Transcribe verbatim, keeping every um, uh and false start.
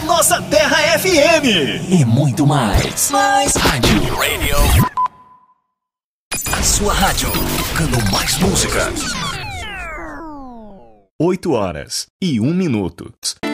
Nossa Terra F M e muito mais. Mais rádio. Radio. A sua rádio tocando mais músicas. oito horas e um minuto.